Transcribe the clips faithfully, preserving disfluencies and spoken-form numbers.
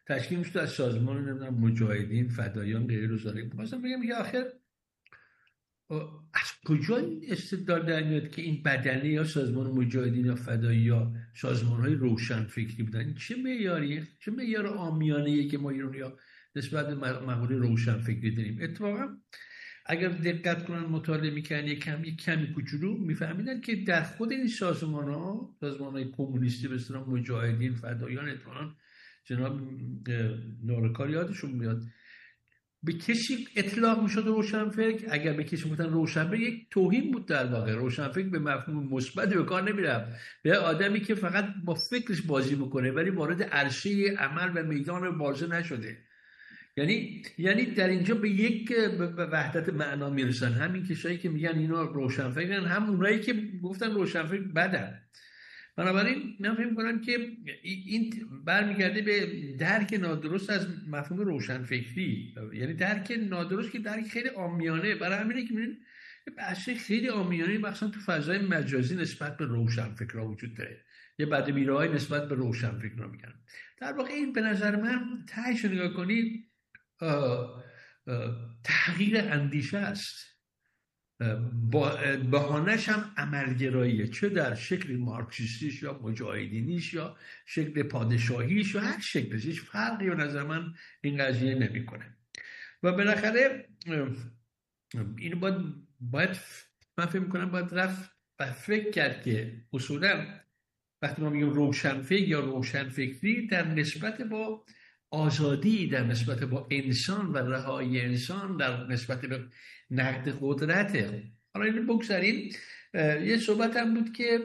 تشکیل میشد از سازمان نمیدونم مجاهدین، فدایان، غیره و ذالک. مثلا بگم که آخر از کجا این استدلال در میاد که این بدنه یا سازمان مجاهدین یا فدایی یا سازمان های روشن فکری بودن؟ این چه معیاریه؟ چه معیار عامیانه‌ایه که ما ایرانی‌ها نسبت به مقوله روشن فکری داریم؟ اتفاقا اگر دقت کنن مطالعه میکنن یک کمی کمی کوچولو میفهمیدن که در خود این سازمان ها، سازمان های کمونیستی به اصطلاح مجاهدین، فدایان، اتفاقا جناب نورکار یادشون میاد به کسی اطلاق میشد روشنفکر، اگر به کسی گفتن روشنفکر یک توهین بود در واقع. روشنفکر به مفهوم مثبت به کار نمیرفت، به آدمی که فقط با فکرش بازی میکنه ولی وارد عرصه عمل و میدان مبارزه نشده. یعنی یعنی در اینجا به یک به وحدت معنا میرسن همین کسایی که میگن اینا روشنفکرن، هم اونایی که گفتن روشنفکر بدن. بنابراین من فکر می‌کنم که این برمیگرده به درک نادرست از مفهوم روشنفکری، یعنی درک نادرست که درک خیلی عامیانه. برای همینه که می‌بینید بحث خیلی عامیانه مثلا تو فضای مجازی نسبت به روشنفکرها وجود داره، یه بدبیرایی نسبت به روشنفکرها میگن. در واقع این به نظر من تهش نگاه کنید تغییر اندیشه است، با بهانه‌اش هم عملگراییه، چه در شکل مارکسیستیش یا مجاهدینیش یا شکل پادشاهیش یا هر شکلش، هیچ فرقی به نظر من این قضیه نمیکنه. و بالاخره این باید باید من فکر میکنم باید رفت و فکر کرد که اصولا وقتی ما میگیم روشنفکر یا روشنفکری در نسبت با آزادی، در نسبت با انسان و رهایی انسان، در نسبت به نقد قدرته. حالا این بگذاریم. یه صحبت هم بود که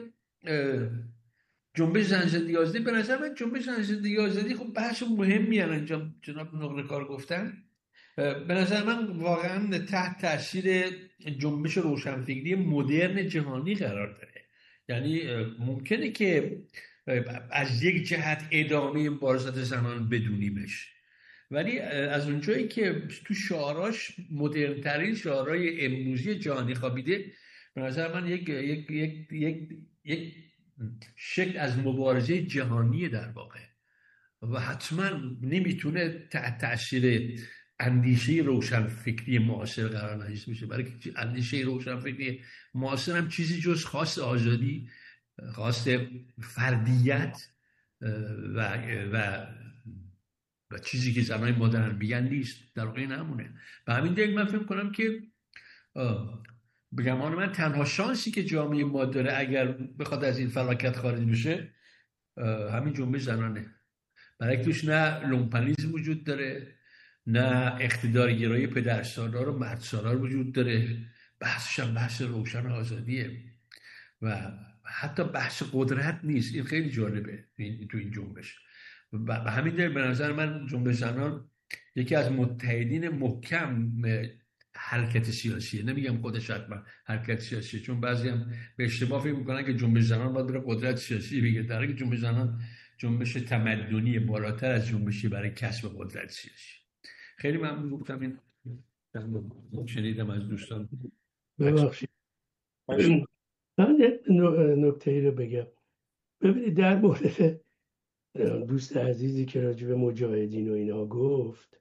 جنبش زن زندگی آزادی، به نظر من جنبش زن زندگی آزادی خب بحث مهمی انجام جناب نقره‌کار گفتن. به نظر من واقعا تحت تاثیر جنبش روشنفکری مدرن جهانی قرار داره. یعنی ممکنه که از یک جهت ادامه مبارزات زنان بدونیمش، ولی از اونجایی که تو شعاراش مدرن ترین شعارهای امروزی جهانی خوابیده، به نظر من یک یک یک یک یک شکل از مبارزه جهانی در واقع، و حتما نمیتونه تحت تاثیر اندیشه روشنفکری معاصر قرار نگیرده بشه، برای که اندیشه روشنفکری معاصر هم چیزی جز خواست آزادی، خواست فردیت و و و چیزی که زنای مدرن میگن نیست. در واقع این همونه. به همین دلیل من فکر کنم که بگمان من تنها شانسی که جامعه ما داره اگر بخواد از این فلاکت خارج بشه همین جنبش زنانه، برای که توش نه لومپنیسم وجود داره، نه اقتدارگرایی پدرسالار و مردسالار وجود داره، بحثش هم بحث روشن آزادیه و حتی بحث قدرت نیست. این خیلی جالبه این تو این جنبش. و به همین دلیل به نظر من جنبش زنان یکی از متحدین محکم حرکت سیاسیه. نمیگم خودش حتما حرکت سیاسیه، چون بعضی هم به اشتباه فکر میکنن که جنبش زنان باید بره قدرت سیاسی بگیره، در حالی که جنبش زنان جنبش تمدنی بالاتر از جنبشی برای کسب قدرت سیاسی. خیلی ممنون. گفتم این شنیدم از دوستان. ببخشید من نکته‌ای رو بگم. ببینید در مورد دوست عزیزی که راجع به مجاهدین و اینا گفت،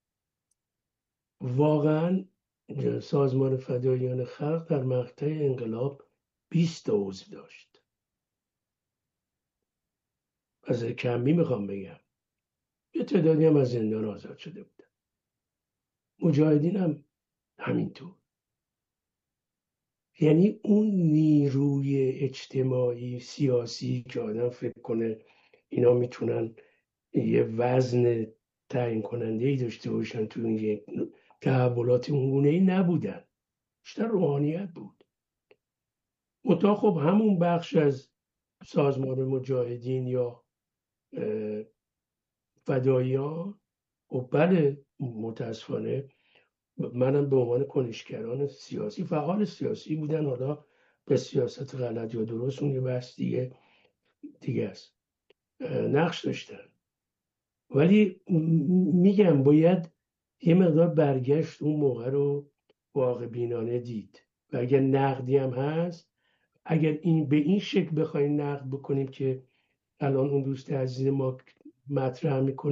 واقعا سازمان فداییان خلق در مقطع انقلاب بیست تا عضو داشت. از کمی میخوام بگم یه تعدادی هم از زندان آزاد شده بودن. مجاهدین هم همینطور. یعنی اون نیروی اجتماعی سیاسی که آدم فکر کنه اینا میتونن یه وزن تعیین کننده ای داشته باشن تو این یک تحولات اونگونه‌ای نبودن، بیشتر روحانیت بود. منتها خب همون بخش از سازمان مجاهدین یا فداییان و بله متاسفانه منم به عنوان کنشگران سیاسی فعال سیاسی بودن، حالا به سیاست غلط یا درست اون یه بحث دیگه دیگه است، نقش داشتن. ولی میگم باید یه مقدار برگشت اون موقع رو واقع بینانه دید و اگر نقدی هم هست، اگر این به این شکل بخوایم نقد بکنیم که الان اون دوست عزیز ما مطرح میکنه